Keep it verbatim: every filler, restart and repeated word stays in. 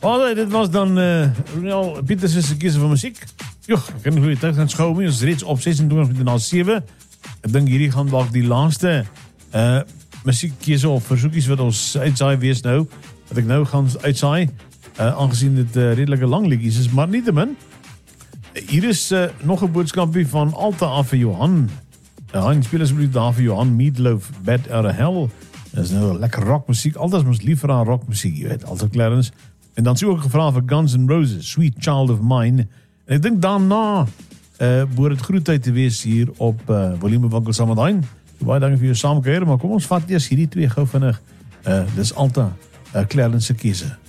Alright, dit was dan uh, Ronel Pieterse keuse van muziek. Joh, ek kan nie goeie terug gaan schouw nie, ons is reeds op sesentwintig minute na sewe. Ek dink hierdie gaan dalk die laaste uh, muziekkeuse of versoekies wat ons uitsaai wees nou, wat ek nou gaan uitsaai, uh, aangezien dit uh, redelike lang liedjies is, maar nie te min. Hier is uh, nog 'n boodskapie van Alta af vir Johan. Uh, Han speel asseblief daar vir Johan Meatloaf, Bad Out of Hell. Dat is nou lekker rockmuziek. Altyd ons lief vir haar rockmuziek, jy weet, altyd Clarence. En dan sê ook gevra vir Guns N' Roses, Sweet Child of Mine. En ek dink daarna uh, behoort het groetheid te wees hier op uh, Volume Winkel saam met Hein. Baie dankie vir jou saamkuier, maar kom ons vat eers hierdie twee gou vinnig. Uh, dis Alta, uh, Clarence se keuse.